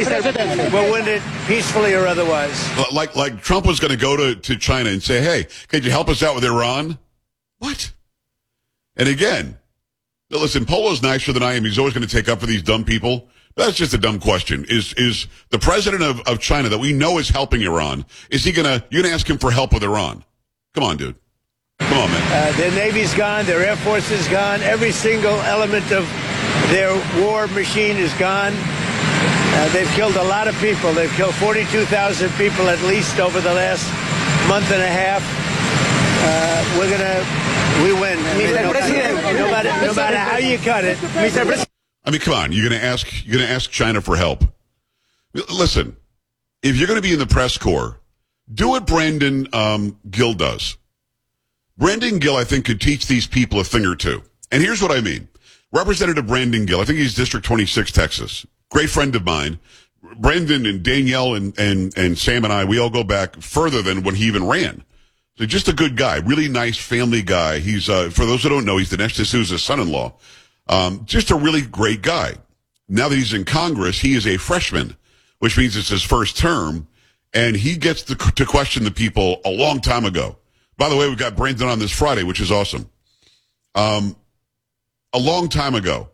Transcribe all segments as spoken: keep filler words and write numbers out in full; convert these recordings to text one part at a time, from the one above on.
We'll win it peacefully or otherwise. Like, like Trump was going to go to, to China and say, hey, could you help us out with Iran? What? And again, listen, Polo's nicer than I am. He's always going to take up for these dumb people. That's just a dumb question. Is is the president of, of China that we know is helping Iran, is he going to, you're going to ask him for help with Iran? Come on, dude. Come on, man. Uh, their Navy's gone. Their Air Force is gone. Every single element of their war machine is gone. Uh, they've killed a lot of people. They've killed forty-two thousand people at least over the last month and a half. Uh, we're going to, we win. I mean, no, matter, no, matter, no matter how you cut it. I mean, come on. You're going to ask, you're going to ask China for help. Listen, if you're going to be in the press corps, do what Brandon um, Gill does. Brandon Gill, I think, could teach these people a thing or two. And here's what I mean. Representative Brandon Gill, I think he's District twenty-six, Texas. Great friend of mine. Brandon and Danielle and, and, and Sam and I, we all go back further than when he even ran. So just a good guy, really nice family guy. He's, uh, for those who don't know, he's Dinesh D'Souza's son-in-law. Um, just a really great guy. Now that he's in Congress, he is a freshman, which means it's his first term, and he gets to, to question the people a long time ago. By the way, we've got Brandon on this Friday, which is awesome. Um, a long time ago,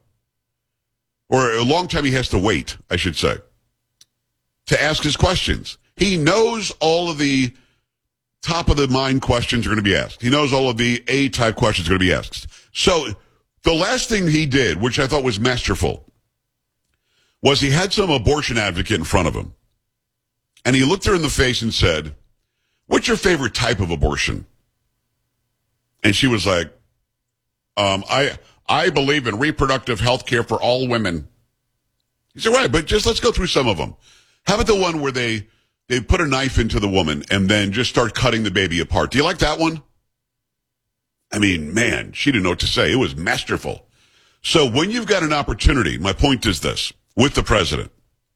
or a long time he has to wait, I should say, to ask his questions. He knows all of the top-of-the-mind questions are going to be asked. He knows all of the A-type questions are going to be asked. So the last thing he did, which I thought was masterful, was he had some abortion advocate in front of him. And he looked her in the face and said, what's your favorite type of abortion? And she was like, um, I I believe in reproductive health care for all women. He said, right, but just let's go through some of them. How about the one where they, they put a knife into the woman and then just start cutting the baby apart? Do you like that one? I mean, man, she didn't know what to say. It was masterful. So when you've got an opportunity, my point is this, with the president,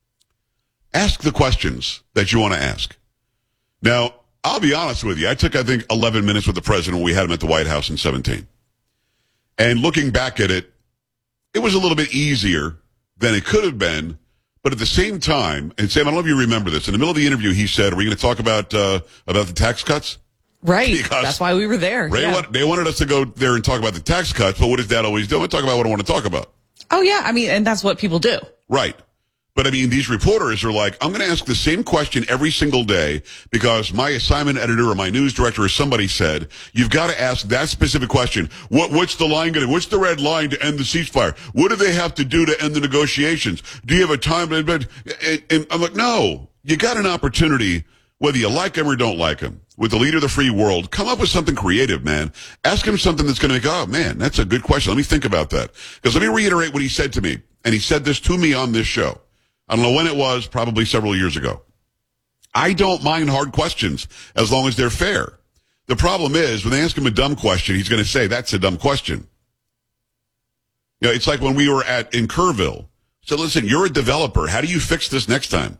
ask the questions that you want to ask. Now, I'll be honest with you. I took, I think, eleven minutes with the president when we had him at the White House in seventeen. And looking back at it, it was a little bit easier than it could have been. But at the same time, and Sam, I don't know if you remember this, in the middle of the interview, he said, are we going to talk about uh, about the tax cuts? Right. Because that's why we were there. Ray yeah. want, they wanted us to go there and talk about the tax cuts, but what does Dad always do? I talk about what I want to talk about. Oh, yeah. I mean, and that's what people do. Right. But, I mean, these reporters are like, I'm going to ask the same question every single day because my assignment editor or my news director or somebody said, you've got to ask that specific question. What, what's the line going to, what's the red line to end the ceasefire? What do they have to do to end the negotiations? Do you have a time? And, and I'm like, no, you got an opportunity, whether you like him or don't like him, with the leader of the free world, come up with something creative, man. Ask him something that's going to make, oh, man, that's a good question. Let me think about that. Because let me reiterate what he said to me. And he said this to me on this show. I don't know when it was, probably several years ago. I don't mind hard questions as long as they're fair. The problem is, when they ask him a dumb question, he's going to say, that's a dumb question. You know, it's like when we were at, in Kerrville. So listen, you're a developer. How do you fix this next time?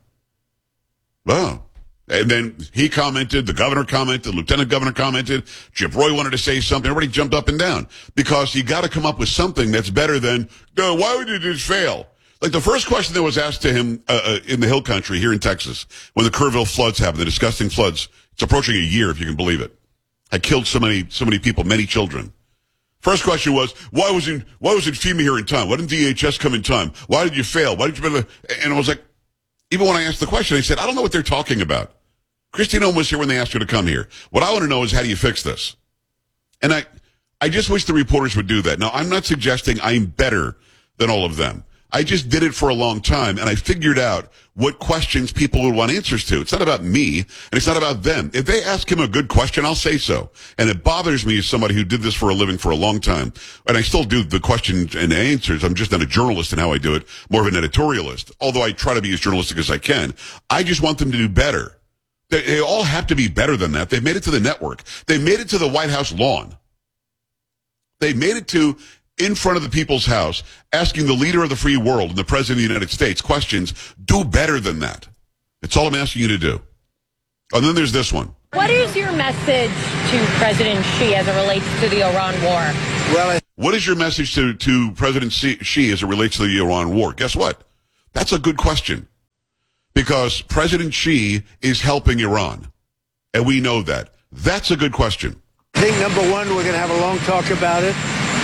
Well, and then he commented, the governor commented, the lieutenant governor commented, Chip Roy wanted to say something. Everybody jumped up and down because you got to come up with something that's better than, no, why would you just fail? Like the first question that was asked to him uh, uh, in the Hill Country here in Texas, when the Kerrville floods happened, the disgusting floods, it's approaching a year if you can believe it, had killed so many, so many people, many children. First question was, why wasn't, why wasn't FEMA here in time? Why didn't D H S come in time? Why did you fail? Why did you, and I was like, even when I asked the question, I said, I don't know what they're talking about. Christine Ohm was here when they asked her to come here. What I want to know is, how do you fix this? And I, I just wish the reporters would do that. Now, I'm not suggesting I'm better than all of them. I just did it for a long time, and I figured out what questions people would want answers to. It's not about me, and it's not about them. If they ask him a good question, I'll say so. And it bothers me as somebody who did this for a living for a long time. And I still do the questions and answers. I'm just not a journalist in how I do it, more of an editorialist, although I try to be as journalistic as I can. I just want them to do better. They, they all have to be better than that. They've made it to the network. They made it to the White House lawn. They made it to in front of the people's house, asking the leader of the free world and the president of the United States questions. Do better than that. It's all I'm asking you to do. And then there's this one. What is your message to President Xi as it relates to the Iran war? Well, I- what is your message to, to President Xi as it relates to the Iran war? Guess what? That's a good question. because President Xi is helping Iran. And we know that. That's a good question. I think, number one, we're going to have a long talk about it.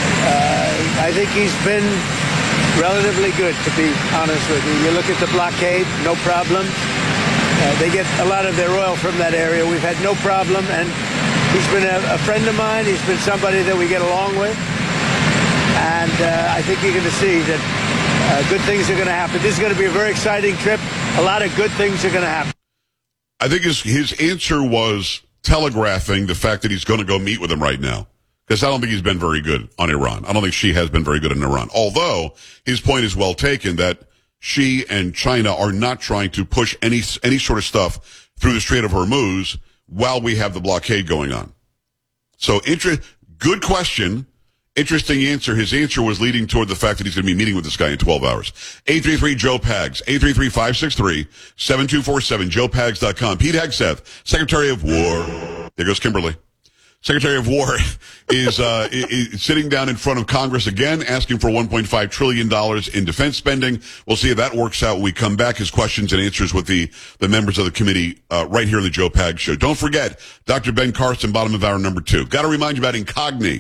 Uh, I think he's been relatively good, to be honest with you. You look at the blockade, no problem. Uh, they get a lot of their oil from that area. We've had no problem, and he's been a, a friend of mine. He's been somebody that we get along with. And uh, I think you're going to see that uh, good things are going to happen. This is going to be a very exciting trip. A lot of good things are going to happen. I think his, his answer was telegraphing the fact that he's going to go meet with him right now. Because I don't think he's been very good on Iran. I don't think Xi has been very good in Iran. Although his point is well taken that Xi and China are not trying to push any any sort of stuff through the Strait of Hormuz while we have the blockade going on. So, inter- good question. Interesting answer. His answer was leading toward the fact that he's going to be meeting with this guy in twelve hours. eight three three Joe Pags. eight three three, five six three, seven two four seven. joe pags dot com. Pete Hegseth, Secretary of War. There goes Kimberly. Secretary of War is, uh, is sitting down in front of Congress again, asking for one point five trillion dollars in defense spending. We'll see if that works out when we come back. His questions and answers with the, the members of the committee, uh, right here on the Joe Pags Show. Don't forget, Doctor Ben Carson, bottom of hour number two. Got to remind you about Incogni.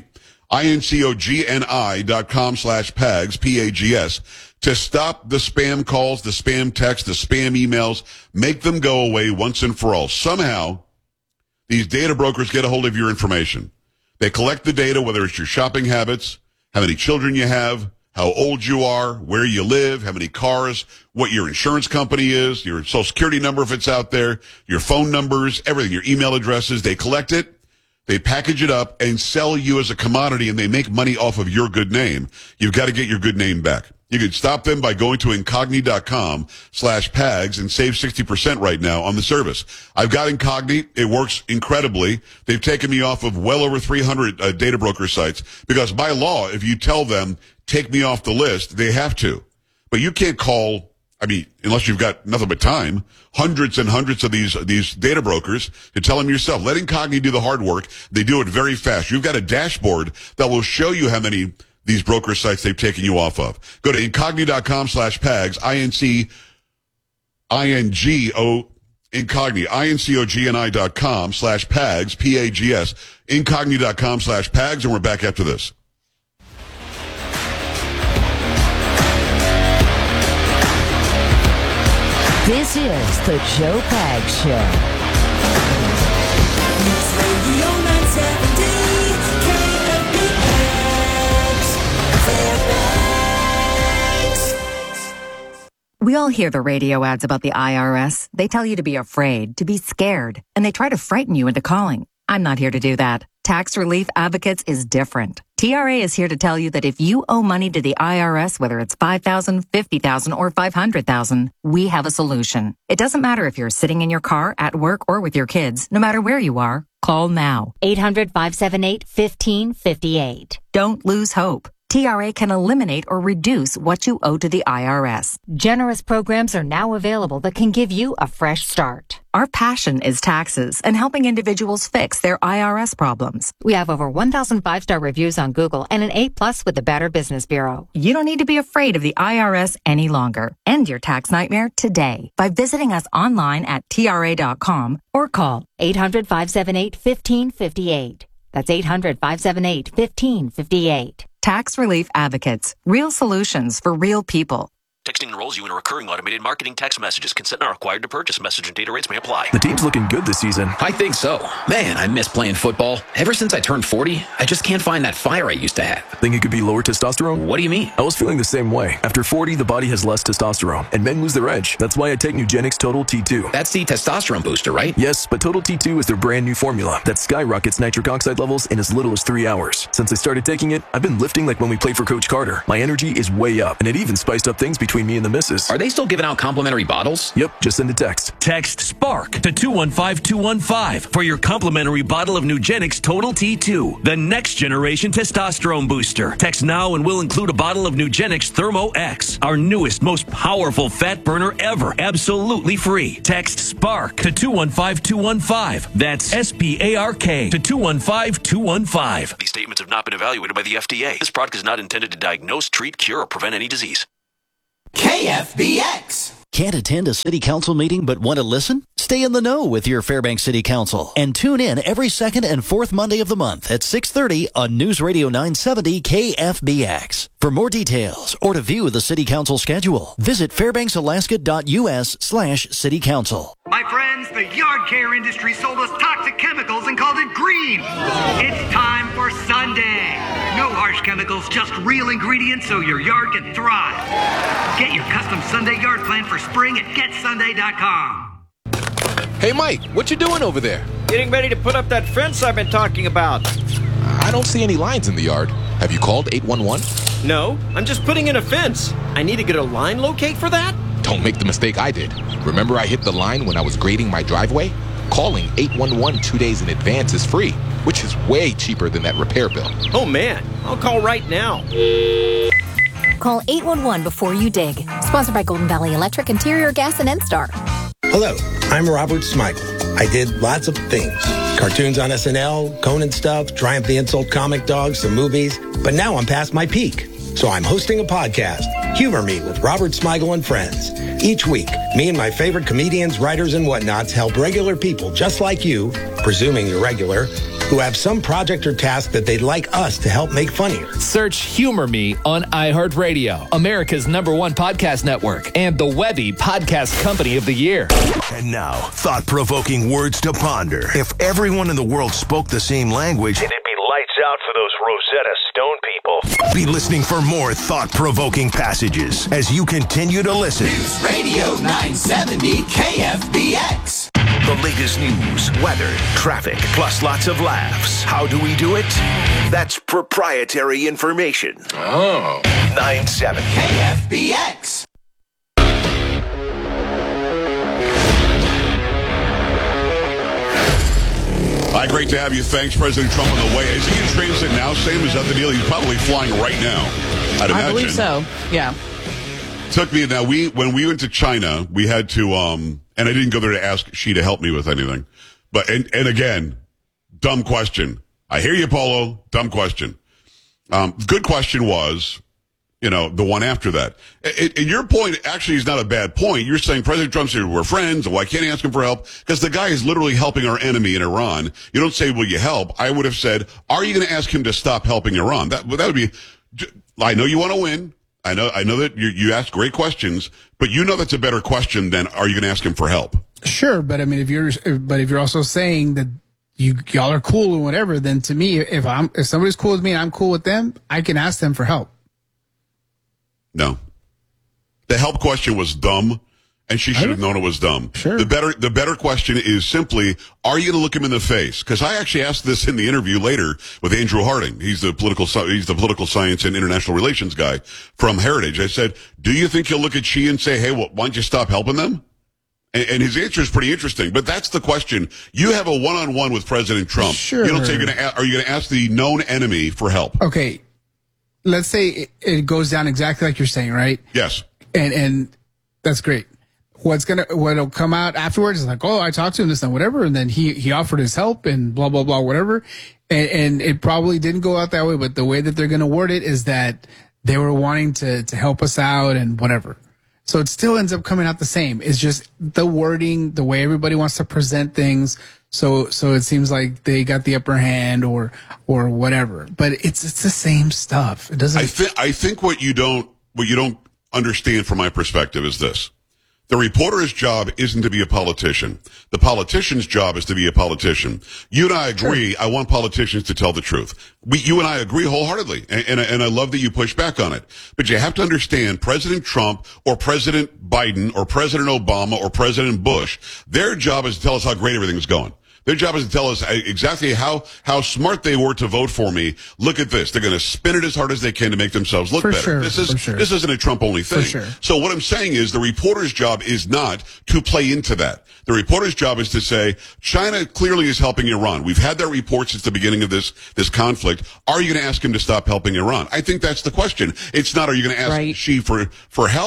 I-N-C-O-G-N-I dot com slash Pags, P A G S, to stop the spam calls, the spam texts, the spam emails, make them go away once and for all. Somehow, these data brokers get a hold of your information. They collect the data, whether it's your shopping habits, how many children you have, how old you are, where you live, how many cars, what your insurance company is, your social security number if it's out there, your phone numbers, everything, your email addresses. They collect it. They package it up and sell you as a commodity, and they make money off of your good name. You've got to get your good name back. You can stop them by going to Incogni dot com slash Pags and save sixty percent right now on the service. I've got Incogni. It works incredibly. They've taken me off of well over three hundred uh, data broker sites because by law, if you tell them, take me off the list, they have to. But you can't call, I mean, unless you've got nothing but time, hundreds and hundreds of these these data brokers to tell them yourself. Let Incogni do the hard work. They do it very fast. You've got a dashboard that will show you how many these broker sites they've taken you off of. Go to Incogni dot com slash Pags, I N C I N G O, Incogni, I N C O G N I dot com slash Pags, P A G S, Incogni dot com slash Pags, and we're back after this. This is the Joe Pags Show. Radio nine seventy, K F B X, Fairbanks. We all hear the radio ads about the I R S. They tell you to be afraid, to be scared, and they try to frighten you into calling. I'm not here to do that. Tax Relief Advocates is different. T R A is here to tell you that if you owe money to the I R S, whether it's five thousand dollars, fifty thousand dollars, or five hundred thousand dollars, we have a solution. It doesn't matter if you're sitting in your car, at work, or with your kids. No matter where you are, call now. eight hundred, five seven eight, one five five eight. Don't lose hope. T R A can eliminate or reduce what you owe to the I R S. Generous programs are now available that can give you a fresh start. Our passion is taxes and helping individuals fix their I R S problems. We have over one thousand five-star reviews on Google and an A plus with the Better Business Bureau. You don't need to be afraid of the I R S any longer. End your tax nightmare today by visiting us online at T R A dot com or call eight hundred, five seven eight, one five five eight. That's eight hundred, five seven eight, one five five eight. Tax Relief Advocates. Real solutions for real people. Texting enrolls you in a recurring automated marketing text messages. Consent not required to purchase. Message and data rates may apply. The team's looking good this season. I think so. Man, I miss playing football. Ever since I turned forty, I just can't find that fire I used to have. Think it could be lower testosterone? What do you mean? I was feeling the same way. After forty, the body has less testosterone, and men lose their edge. That's why I take Nugenix Total T two. That's the testosterone booster, right? Yes, but Total T two is their brand new formula that skyrockets nitric oxide levels in as little as three hours. Since I started taking it, I've been lifting like when we played for Coach Carter. My energy is way up, and it even spiced up things between me and the missus. Are they still giving out complimentary bottles? Yep, just send a text. Text SPARK to two one five two one five for your complimentary bottle of Nugenix Total T two, the next generation testosterone booster. Text now and we'll include a bottle of Nugenix Thermo X, our newest, most powerful fat burner ever, absolutely free. Text SPARK to two one five two one five. That's S P A R K to two one five two one five. These statements have not been evaluated by the F D A. This product is not intended to diagnose, treat, cure, or prevent any disease. K F B X. Can't attend a city council meeting but want to listen? Stay in the know with your Fairbanks City Council and tune in every second and fourth Monday of the month at six thirty on News Radio nine seventy K F B X. For more details or to view the City Council schedule, visit fairbanksalaska.us slash city council. My friends, the yard care industry sold us toxic chemicals and called it green. It's time for Sunday. No harsh chemicals, just real ingredients so your yard can thrive. Get your custom Sunday yard plan for spring at get sunday dot com. Hey, Mike, what you doing over there? Getting ready to put up that fence I've been talking about. I don't see any lines in the yard. Have you called eight one one? No, I'm just putting in a fence. I need to get a line locate for that? Don't make the mistake I did. Remember I hit the line when I was grading my driveway? Calling eight one one two days in advance is free, which is way cheaper than that repair bill. Oh, man. I'll call right now. Call eight one one before you dig. Sponsored by Golden Valley Electric, Interior Gas, and N-Star. Hello, I'm Robert Smigel. I did lots of things. Cartoons on S N L, Conan stuff, Triumph the Insult comic dog, some movies. But now I'm past my peak. So I'm hosting a podcast, Humor Me with Robert Smigel and Friends. Each week, me and my favorite comedians, writers, and whatnots help regular people just like you, presuming you're regular, who have some project or task that they'd like us to help make funnier. Search Humor Me on iHeartRadio, America's number one podcast network, and the Webby Podcast Company of the Year. And now, thought-provoking words to ponder. If everyone in the world spoke the same language, it'd be lights out for those Rosetta Stone people. Be listening for more thought-provoking passages as you continue to listen. News Radio nine seventy K F B X. The latest news, weather, traffic, plus lots of laughs. How do we do it? That's proprietary information. Oh. nine seventy K F B X. Hi, great to have you. Thanks, President Trump, on the way. Is he in transit now, Sam? Is that the deal? He's probably flying right now, I'd imagine. I believe so, yeah. Took me, now, we when we went to China, we had to, um, and I didn't go there to ask she to help me with anything. But, and, and again, dumb question. I hear you, Polo. Dumb question. Um, good question was, you know, the one after that. And, and your point actually is not a bad point. You're saying President Trump said we're friends, why can't I ask him for help? Because the guy is literally helping our enemy in Iran. You don't say, will you help? I would have said, are you going to ask him to stop helping Iran? That, that would be, I know you want to win. I know, I know that you, you ask great questions, but you know that's a better question than are you going to ask him for help? Sure, but I mean, if you're, but if you're also saying that you y'all are cool or whatever, then to me, if I'm if somebody's cool with me and I'm cool with them, I can ask them for help. No, the help question was dumb, and she should have known it was dumb. Sure. The better, the better question is simply, are you going to look him in the face? Because I actually asked this in the interview later with Andrew Harding. He's the political, he's the political science and international relations guy from Heritage. I said, do you think you'll look at Xi and say, hey, well, why don't you stop helping them? And, and his answer is pretty interesting. But that's the question. You have a one-on-one with President Trump. Sure. You don't say you're going to, are you going to ask the known enemy for help? Okay. Let's say it, it goes down exactly like you're saying, right? Yes. And and that's great. What's gonna what'll come out afterwards is like, oh, I talked to him this and whatever, and then he he offered his help and blah blah blah whatever, and, and it probably didn't go out that way. But the way that they're gonna word it is that they were wanting to to help us out and whatever. So it still ends up coming out the same. It's just the wording, the way everybody wants to present things. So, so it seems like they got the upper hand or, or whatever, but it's, it's the same stuff. It doesn't. I think, I think what you don't, what you don't understand from my perspective is this. The reporter's job isn't to be a politician. The politician's job is to be a politician. You and I agree. Sure. I want politicians to tell the truth. We, you and I agree wholeheartedly. And, and, and I love that you push back on it. But you have to understand President Trump or President Biden or President Obama or President Bush, their job is to tell us how great everything's going. Their job is to tell us exactly how, how smart they were to vote for me. Look at this. They're going to spin it as hard as they can to make themselves look for better. Sure, this is, for sure. this isn't a Trump only thing. For sure. So what I'm saying is the reporter's job is not to play into that. The reporter's job is to say, China clearly is helping Iran. We've had that report since the beginning of this, this conflict. Are you going to ask him to stop helping Iran? I think that's the question. It's not, are you going to ask right. Xi for, for help?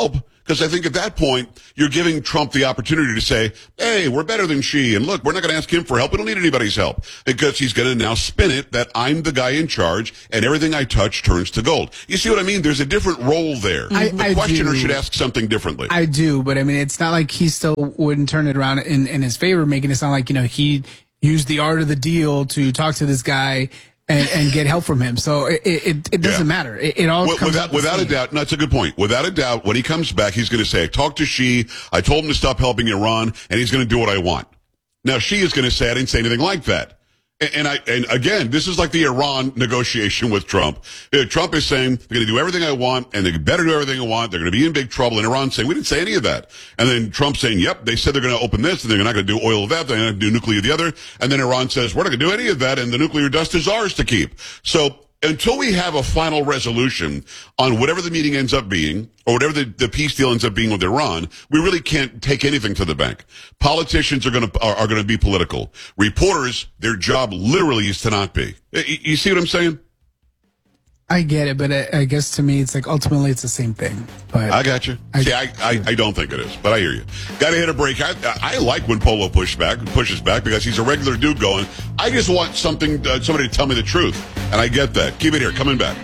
Because I think at that point, you're giving Trump the opportunity to say, hey, we're better than Xi, and look, we're not going to ask him for help. We don't need anybody's help. Because he's going to now spin it that I'm the guy in charge, and everything I touch turns to gold. You see what I mean? There's a different role there. I, the I questioner do. should ask something differently. I do, but I mean, it's not like he still wouldn't turn it around in, in his favor, making it sound like, you know, he used the art of the deal to talk to this guy and, and get help from him. So it it, it doesn't Yeah. matter. It, it all Well, comes without, out the without a same. doubt, no, that's a good point. Without a doubt, when he comes back, he's going to say, I talked to Xi, I told him to stop helping Iran, and he's going to do what I want. Now, Xi is going to say, I didn't say anything like that. And, and I, and again, this is like the Iran negotiation with Trump. Uh, Trump is saying, they're going to do everything I want, and they better do everything I want. They're going to be in big trouble. And Iran's saying, we didn't say any of that. And then Trump saying, yep, they said they're going to open this, and they're not going to do oil of that, they're going to do nuclear of the other. And then Iran says, we're not going to do any of that, and the nuclear dust is ours to keep. So, until we have a final resolution on whatever the meeting ends up being, or whatever the, the peace deal ends up being with Iran, we really can't take anything to the bank. Politicians are going to are, are going to be political. Reporters, their job literally is to not be. You, you see what I'm saying? I get it, but I, I guess to me, it's like ultimately it's the same thing. But I got you. I, See, I, I, I don't think it is, but I hear you. Got to hit a break. I, I like when Polo push back, pushes back because he's a regular dude going, I just want something, uh, somebody to tell me the truth. And I get that. Keep it here. Coming back.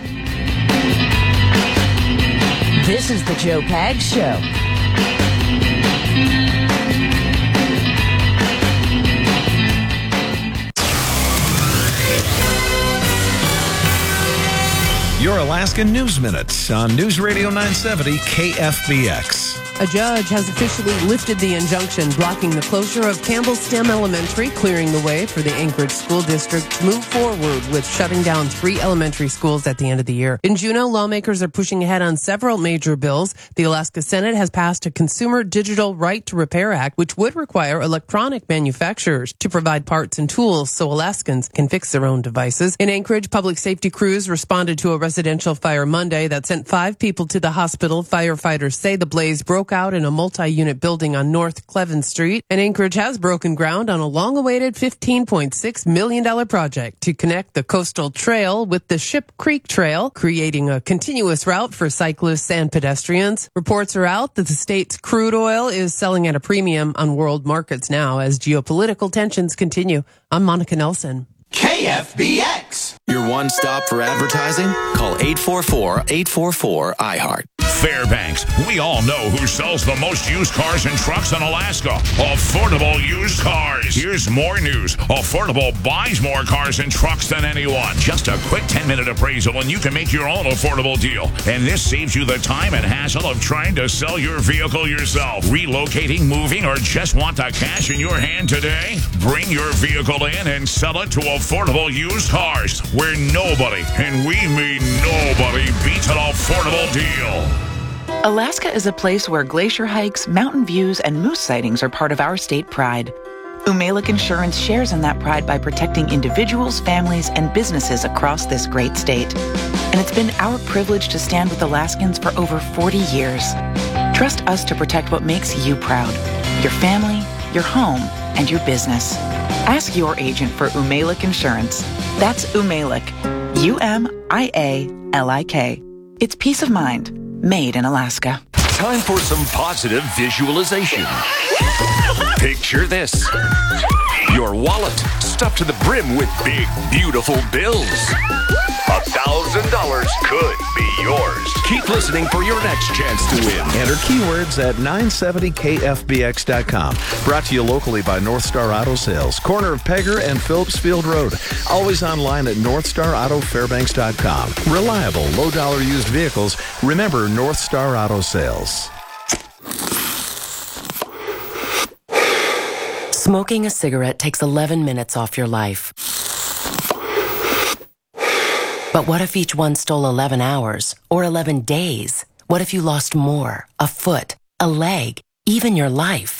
This is the Joe Pags Show. Your Alaskan News Minute on News Radio nine seventy K F B X. A judge has officially lifted the injunction blocking the closure of Campbell Stem Elementary, clearing the way for the Anchorage School District to move forward with shutting down three elementary schools at the end of the year. In Juneau, lawmakers are pushing ahead on several major bills. The Alaska Senate has passed a Consumer Digital Right to Repair Act, which would require electronic manufacturers to provide parts and tools so Alaskans can fix their own devices. In Anchorage, public safety crews responded to a residential fire Monday that sent five people to the hospital. Firefighters say the blaze broke out in a multi-unit building on North Cleven Street, and Anchorage has broken ground on a long-awaited fifteen point six million dollars project to connect the coastal trail with the Ship Creek Trail, creating a continuous route for cyclists and pedestrians. Reports are out that the state's crude oil is selling at a premium on world markets now as geopolitical tensions continue. I'm Monica Nelson. K F B X. Your one stop for advertising? Call eight four four, eight four four, I heart. Fairbanks. We all know who sells the most used cars and trucks in Alaska. Affordable Used Cars. Here's more news. Affordable buys more cars and trucks than anyone. Just a quick ten-minute appraisal and you can make your own affordable deal. And this saves you the time and hassle of trying to sell your vehicle yourself. Relocating, moving, or just want the cash in your hand today? Bring your vehicle in and sell it to Affordable Used Cars, where nobody, and we mean nobody, beats an affordable deal. Alaska is a place where glacier hikes, mountain views, and moose sightings are part of our state pride. Umalek Insurance shares in that pride by protecting individuals, families, and businesses across this great state. And it's been our privilege to stand with Alaskans for over forty years. Trust us to protect what makes you proud, your family, your home, and your business. Ask your agent for Umalek Insurance. That's Umalek, U M I A L I K. It's peace of mind, made in Alaska. Time for some positive visualization. Picture this. Your wallet stuffed to the brim with big, beautiful bills. A thousand dollars could be yours. Keep listening for your next chance to win. Enter keywords at nine seventy K F B X dot com. Brought to you locally by North Star Auto Sales, corner of Pegger and Phillips Field Road. Always online at north star auto fairbanks dot com. Reliable, low-dollar used vehicles. Remember North Star Auto Sales. Smoking a cigarette takes eleven minutes off your life. But what if each one stole eleven hours or eleven days? What if you lost more, a foot, a leg, even your life?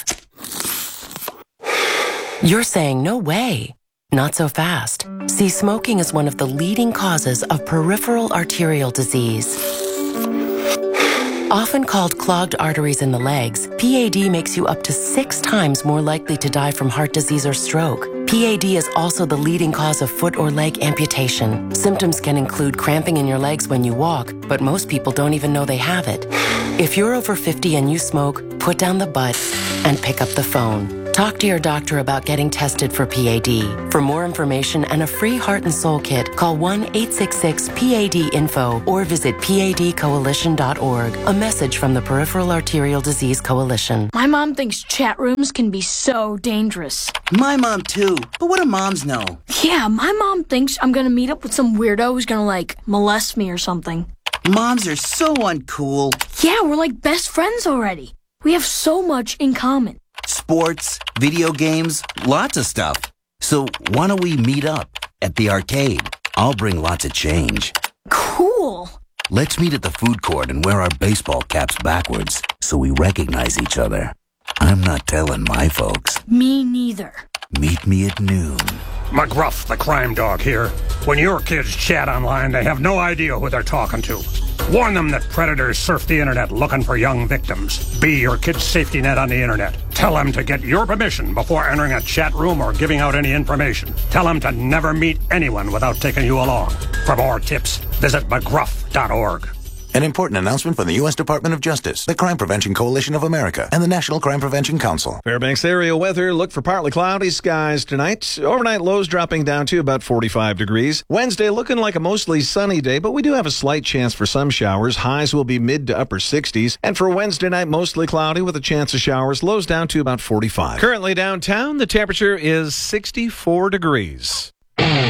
You're saying no way. Not so fast. See, smoking is one of the leading causes of peripheral arterial disease. Often called clogged arteries in the legs, P A D makes you up to six times more likely to die from heart disease or stroke. P A D is also the leading cause of foot or leg amputation. Symptoms can include cramping in your legs when you walk, but most people don't even know they have it. If you're over fifty and you smoke, put down the butt and pick up the phone. Talk to your doctor about getting tested for P A D. For more information and a free heart and soul kit, call one eight six six P A D info or visit P A D coalition dot org. A message from the Peripheral Arterial Disease Coalition. My mom thinks chat rooms can be so dangerous. My mom too, but what do moms know? Yeah, my mom thinks I'm gonna meet up with some weirdo who's gonna, like, molest me or something. Moms are so uncool. Yeah, we're like best friends already. We have so much in common. Sports, video games, lots of stuff. So why don't we meet up at the arcade? I'll bring lots of change. Cool. Let's meet at the food court and wear our baseball caps backwards so we recognize each other. I'm not telling my folks. Me neither. Meet me at noon. McGruff, the crime dog here. When your kids chat online, they have no idea who they're talking to. Warn them that predators surf the internet looking for young victims. Be your kid's safety net on the internet. Tell them to get your permission before entering a chat room or giving out any information. Tell them to never meet anyone without taking you along. For more tips, visit McGruff dot org. An important announcement from the U S Department of Justice, the Crime Prevention Coalition of America, and the National Crime Prevention Council. Fairbanks area weather. Look for partly cloudy skies tonight. Overnight lows dropping down to about forty-five degrees. Wednesday looking like a mostly sunny day, but we do have a slight chance for some showers. Highs will be mid to upper sixties. And for Wednesday night, mostly cloudy with a chance of showers. Lows down to about forty-five. Currently downtown, the temperature is sixty-four degrees.